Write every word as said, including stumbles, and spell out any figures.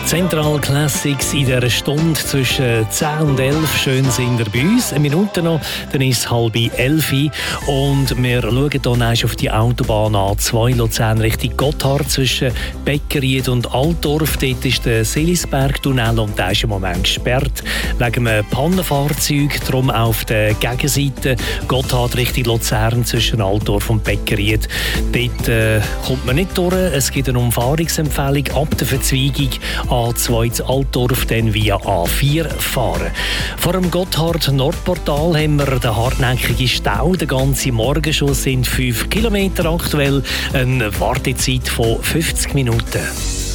Zentral Classics in dieser Stunde zwischen zehn und elf. Schön sind ihr bei uns. Eine Minute noch, dann ist es halb elf. Und wir schauen hier auf die Autobahn A zwei Luzern Richtung Gotthard zwischen Beckeried und Altdorf. Dort ist der Selisberg-Tunnel und der ist im Moment gesperrt wegen einem Pannenfahrzeug. Darum auf der Gegenseite Gotthard Richtung Luzern zwischen Altdorf und Beckeried. Dort äh, kommt man nicht durch. Es gibt eine Umfahrungsempfehlung ab der Verzweigung A zwei zu Altdorf, dann via A vier fahren. Vor dem Gotthard-Nordportal haben wir den hartnäckigen Stau. Den ganzen Morgen schon sind fünf Kilometer aktuell. Eine Wartezeit von fünfzig Minuten.